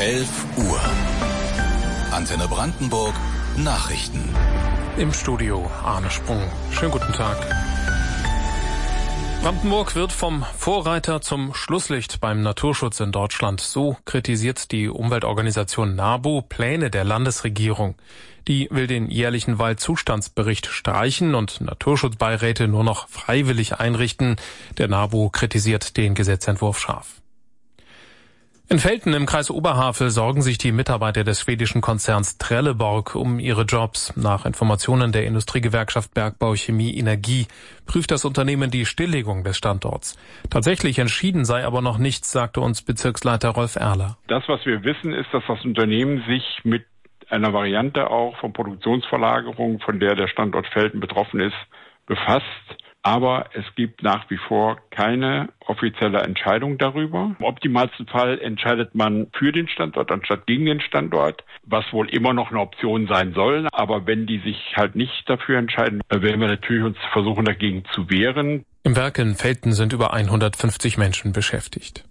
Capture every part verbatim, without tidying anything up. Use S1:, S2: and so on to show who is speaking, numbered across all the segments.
S1: elf Uhr. Antenne Brandenburg Nachrichten.
S2: Im Studio Arne Sprung. Schönen guten Tag. Brandenburg wird vom Vorreiter zum Schlusslicht beim Naturschutz in Deutschland. So kritisiert die Umweltorganisation NABU Pläne der Landesregierung. Die will den jährlichen Waldzustandsbericht streichen und Naturschutzbeiräte nur noch freiwillig einrichten. Der NABU kritisiert den Gesetzentwurf scharf. In Velten im Kreis Oberhavel sorgen sich die Mitarbeiter des schwedischen Konzerns Trelleborg um ihre Jobs. Nach Informationen der Industriegewerkschaft Bergbau, Chemie, Energie prüft das Unternehmen die Stilllegung des Standorts. Tatsächlich entschieden sei aber noch nichts, sagte uns Bezirksleiter Rolf Erler.
S3: Das, was wir wissen, ist, dass das Unternehmen sich mit einer Variante auch von Produktionsverlagerung, von der der Standort Velten betroffen ist, befasst. Aber es gibt nach wie vor keine offizielle Entscheidung darüber. Im optimalsten Fall entscheidet man für den Standort anstatt gegen den Standort, was wohl immer noch eine Option sein soll. Aber wenn die sich halt nicht dafür entscheiden, werden wir natürlich uns versuchen, dagegen zu wehren.
S2: Im Werk in Velten sind über hundertfünfzig Menschen beschäftigt.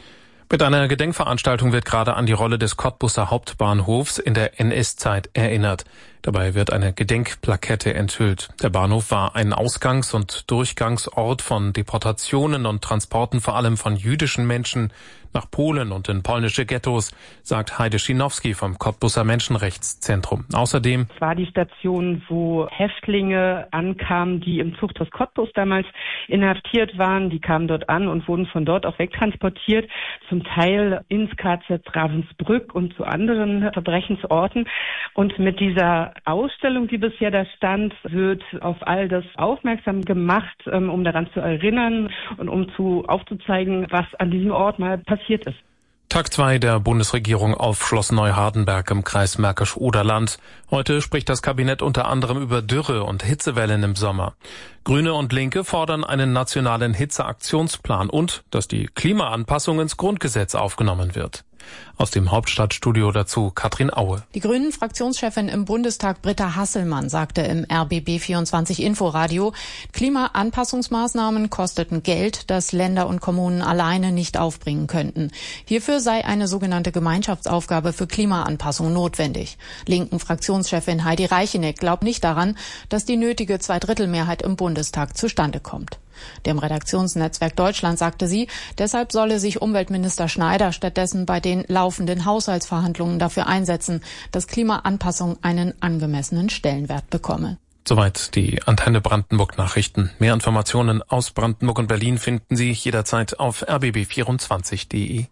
S2: Mit einer Gedenkveranstaltung wird gerade an die Rolle des Cottbuser Hauptbahnhofs in der N S-Zeit erinnert. Dabei wird eine Gedenkplakette enthüllt. Der Bahnhof war ein Ausgangs- und Durchgangsort von Deportationen und Transporten, vor allem von jüdischen Menschen nach Polen und in polnische Ghettos, sagt Heide Schinowski vom Cottbuser Menschenrechtszentrum. Außerdem
S4: Es war die Station, wo Häftlinge ankamen, die im Zuchthaus Cottbus damals inhaftiert waren. Die kamen dort an und wurden von dort auch wegtransportiert, zum Teil ins K Z Ravensbrück und zu anderen Verbrechensorten. Und mit dieser Ausstellung, die bisher da stand, wird auf all das aufmerksam gemacht, um daran zu erinnern und um zu aufzuzeigen, was an diesem Ort mal passiert ist.
S2: Tag zwei der Bundesregierung auf Schloss Neuhardenberg im Kreis Märkisch-Oderland. Heute spricht das Kabinett unter anderem über Dürre und Hitzewellen im Sommer. Grüne und Linke fordern einen nationalen Hitzeaktionsplan und, dass die Klimaanpassung ins Grundgesetz aufgenommen wird. Aus dem Hauptstadtstudio dazu Katrin Aue.
S5: Die Grünen-Fraktionschefin im Bundestag Britta Hasselmann sagte im R B B vierundzwanzig Inforadio, Klimaanpassungsmaßnahmen kosteten Geld, das Länder und Kommunen alleine nicht aufbringen könnten. Hierfür sei eine sogenannte Gemeinschaftsaufgabe für Klimaanpassung notwendig. Linken Fraktionschefin Heidi Reicheneck glaubt nicht daran, dass die nötige Zweidrittelmehrheit im Bundestag zustande kommt. Dem Redaktionsnetzwerk Deutschland sagte sie, deshalb solle sich Umweltminister Schneider stattdessen bei den laufenden Haushaltsverhandlungen dafür einsetzen, dass Klimaanpassung einen angemessenen Stellenwert bekomme.
S2: Soweit die Antenne Brandenburg Nachrichten. Mehr Informationen aus Brandenburg und Berlin finden Sie jederzeit auf r b b vierundzwanzig punkt d e.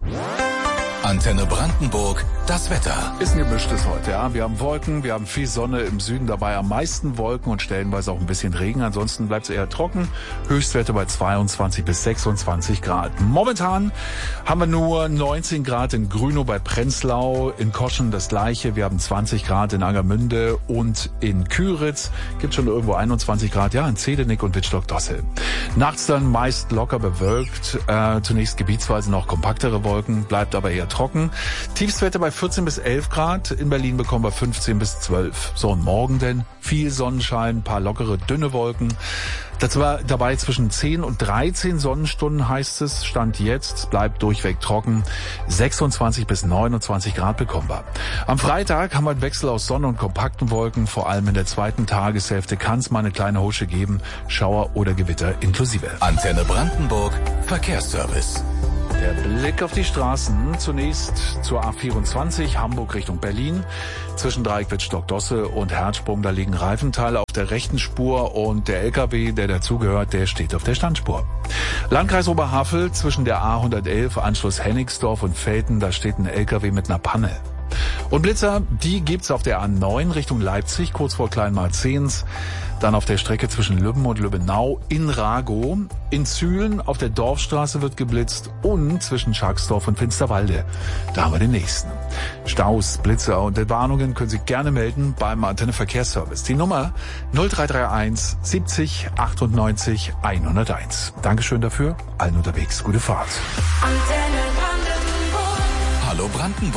S1: Antenne Brandenburg, das Wetter.
S6: Ist ein gemischtes heute, ja. Wir haben Wolken, wir haben viel Sonne, im Süden dabei am meisten Wolken und stellenweise auch ein bisschen Regen. Ansonsten bleibt es eher trocken. Höchstwerte bei zweiundzwanzig bis sechsundzwanzig Grad. Momentan haben wir nur neunzehn Grad in Grünow bei Prenzlau, in Koschen das gleiche. Wir haben zwanzig Grad in Angermünde und in Küritz. Gibt schon irgendwo einundzwanzig Grad, ja, in Zedenick und Wittstock-Dossel. Nachts dann meist locker bewölkt. Äh, zunächst gebietsweise noch kompaktere Wolken, bleibt aber eher trocken. Tiefstwerte bei vierzehn bis elf Grad. In Berlin bekommen wir fünfzehn bis zwölf. So, und morgen denn viel Sonnenschein, ein paar lockere, dünne Wolken. Dazu war dabei zwischen zehn und dreizehn Sonnenstunden, heißt es. Stand jetzt, bleibt durchweg trocken. sechsundzwanzig bis neunundzwanzig Grad bekommen wir. Am Freitag haben wir einen Wechsel aus Sonne und kompakten Wolken. Vor allem in der zweiten Tageshälfte kann es mal eine kleine Husche geben. Schauer oder Gewitter inklusive.
S1: Antenne Brandenburg, Verkehrsservice.
S6: Der Blick auf die Straßen. Zunächst zur A vierundzwanzig, Hamburg Richtung Berlin. Zwischen Dreieck Wittstock-Dossel und Herzsprung, da liegen Reifenteile auf der rechten Spur und der L K W, der dazugehört, der steht auf der Standspur. Landkreis Oberhavel, zwischen der A hundertelf, Anschluss Hennigsdorf und Velten, da steht ein L K W mit einer Panne. Und Blitzer, die gibt's auf der A neun Richtung Leipzig, kurz vor Kleinmarzehns. Dann auf der Strecke zwischen Lübben und Lübbenau in Ragow. In Zühlen auf der Dorfstraße wird geblitzt und zwischen Schacksdorf und Finsterwalde. Da haben wir den nächsten. Staus, Blitzer und Entwarnungen können Sie gerne melden beim Antenne Verkehrsservice. Die Nummer null drei drei eins siebzig achtundneunzig hunderteins. Dankeschön dafür. Allen unterwegs. Gute Fahrt.
S1: Hallo Brandenburg.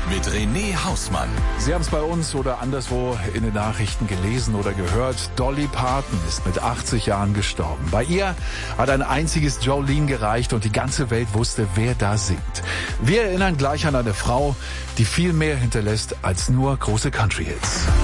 S1: mit René Hausmann.
S6: Sie haben es bei uns oder anderswo in den Nachrichten gelesen oder gehört. Dolly Parton ist mit achtzig Jahren gestorben. Bei ihr hat ein einziges Jolene gereicht und die ganze Welt wusste, wer da singt. Wir erinnern gleich an eine Frau, die viel mehr hinterlässt als nur große Country-Hits.